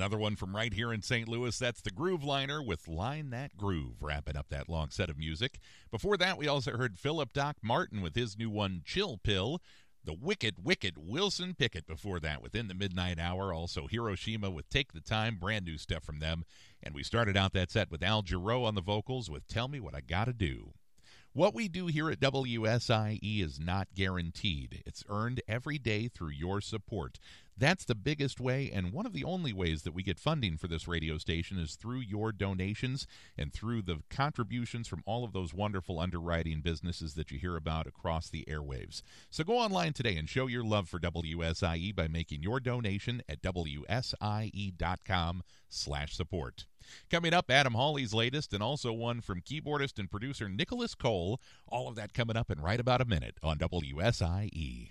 Another one from right here in St. Louis. That's the Groove Liner with Line That Groove, wrapping up that long set of music. Before that, we also heard Philip Doc Martin with his new one, Chill Pill. The wicked Wilson Pickett before that, Within the Midnight Hour. Also Hiroshima with Take the Time, brand new stuff from them. And we started out that set with Al Jarreau on the vocals with Tell Me What I Gotta Do. What we do here at WSIE is not guaranteed. It's earned every day through your support. That's the biggest way, and one of the only ways that we get funding for this radio station is through your donations and through the contributions from all of those wonderful underwriting businesses that you hear about across the airwaves. So go online today and show your love for WSIE by making your donation at WSIE.com/support. Coming up, Adam Hawley's latest, and also one from keyboardist and producer Nicholas Cole. All of that coming up in right about a minute on WSIE.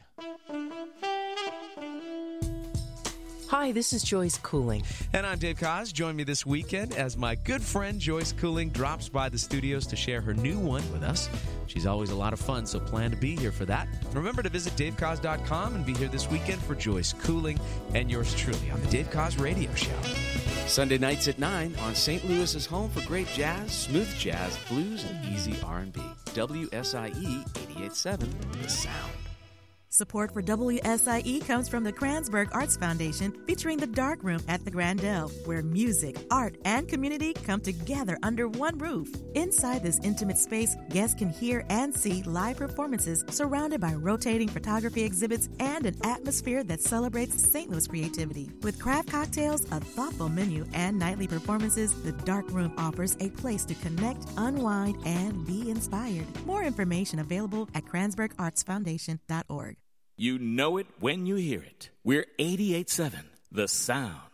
Hi, this is Joyce Cooling. And I'm Dave Koz. Join me this weekend as my good friend Joyce Cooling drops by the studios to share her new one with us. She's always a lot of fun, so plan to be here for that. Remember to visit davekoz.com and be here this weekend for Joyce Cooling and yours truly on the Dave Koz Radio Show. Sunday nights at 9 on St. Louis's home for great jazz, smooth jazz, blues, and easy R&B. WSIE 88.7, The Sound. Support for WSIE comes from the Kranzberg Arts Foundation, featuring the Dark Room at the Grandel, where music, art, and community come together under one roof. Inside this intimate space, guests can hear and see live performances surrounded by rotating photography exhibits and an atmosphere that celebrates St. Louis creativity. With craft cocktails, a thoughtful menu, and nightly performances, the Dark Room offers a place to connect, unwind, and be inspired. More information available at KranzbergArtsFoundation.org. You know it when you hear it. We're 88.7, The Sound.